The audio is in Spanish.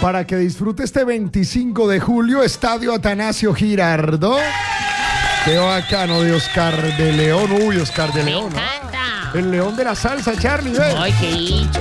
para que disfrute este 25 de julio, Estadio Atanasio Girardot. Qué bacano de Oscar de León. Uy, Oscar de León. Me encanta. El león de la salsa, Charlie, ¿ves? Ay, qué dicha.